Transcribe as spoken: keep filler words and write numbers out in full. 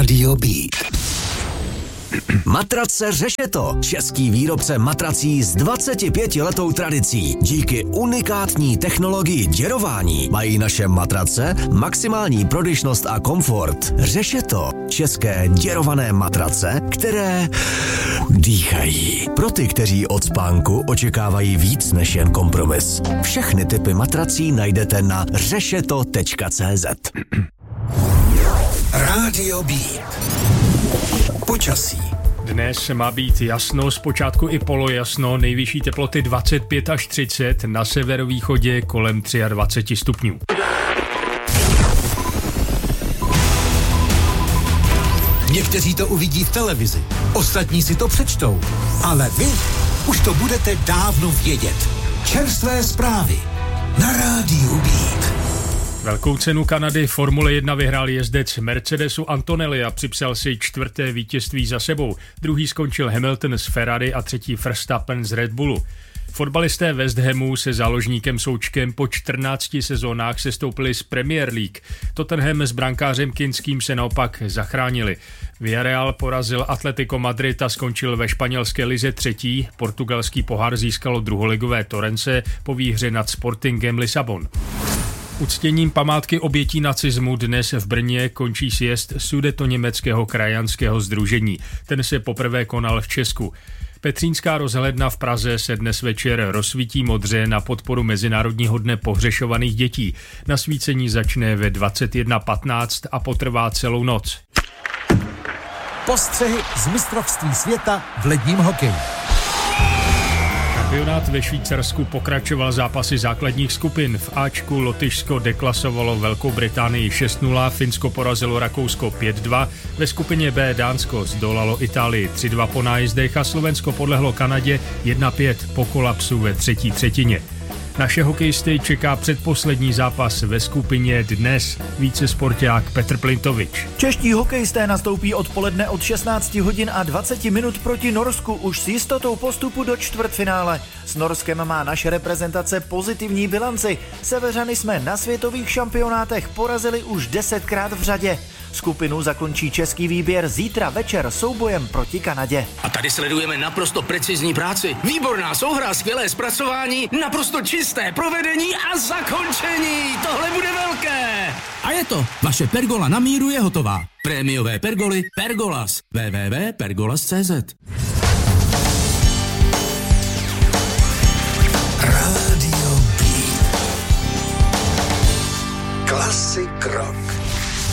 Rádio Beat. Matrace Řešeto, český výrobce matrací s dvacetipětiletou tradicí. Díky unikátní technologii děrování mají naše matrace maximální prodyšnost a komfort. Řešeto, české děrované matrace, které dýchají. Pro ty, kteří od spánku očekávají víc než jen kompromis. Všechny typy matrací najdete na řešeto tečka cé zet. Rádio Beat. Počasí. Dnes má být jasno, zpočátku i polojasno, nejvyšší teploty dvacet pět až třicet, na severovýchodě kolem dvacet tři stupňů. Někteří to uvidí v televizi, ostatní si to přečtou, ale vy už to budete dávno vědět. Čerstvé zprávy na Rádiu Beat. Velkou cenu Kanady Formule jedna vyhrál jezdec Mercedesu Antonelli a připsal si čtvrté vítězství za sebou. Druhý skončil Hamilton z Ferrari a třetí Verstappen z Red Bullu. Fotbalisté West Hamu se záložníkem Součkem po čtrnácti sezónách sestoupili z Premier League. Tottenham s brankářem Kinským se naopak zachránili. Villarreal porazil Atletico Madrid a skončil ve španělské lize třetí. Portugalský pohár získalo druholigové Torrence po výhře nad Sportingem Lisabon. Uctěním památky obětí nacismu dnes v Brně končí sjezd Sudetoněmeckého krajanského sdružení. Ten se poprvé konal v Česku. Petřínská rozhledna v Praze se dnes večer rozsvítí modře na podporu Mezinárodního dne pohřešovaných dětí. Nasvícení začne ve dvacet jedna patnáct a potrvá celou noc. Postřehy z mistrovství světa v ledním hokeji. Šampionát ve Švýcarsku pokračoval zápasy základních skupin. V Ačku Lotyšsko deklasovalo Velkou Británii šest nula, Finsko porazilo Rakousko pět dva, ve skupině B Dánsko zdolalo Itálii tři dva po nájezdech a Slovensko podlehlo Kanadě jedna pět po kolapsu ve třetí třetině. Naše hokejisty čeká předposlední zápas ve skupině dnes. Více sporták Petr Plintovič. Čeští hokejisté nastoupí odpoledne od šestnáct hodin a dvacet minut proti Norsku už s jistotou postupu do čtvrtfinále. S Norskem má naše reprezentace pozitivní bilanci. Severany jsme na světových šampionátech porazili už desetkrát v řadě. Skupinu zakončí český výběr zítra večer soubojem proti Kanadě. A tady sledujeme naprosto precizní práci. Výborná souhra, skvělé zpracování, naprosto čisté provedení a zakončení. Tohle bude velké. A je to. Vaše pergola na míru je hotová. Prémiové pergoly Pergolas. w w w tečka pergolas tečka cé zet. Rádio Beat. Klasik rock.